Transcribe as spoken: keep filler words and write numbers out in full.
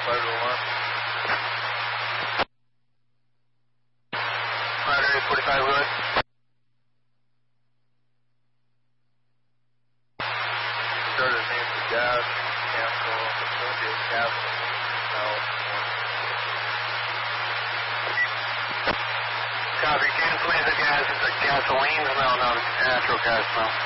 five to one. Rider eight forty-five, go ahead. Started name for gas, cancel, associate gas, now. Copy, can you please the gas, it's a gasoline, no, no, it's natural gas now.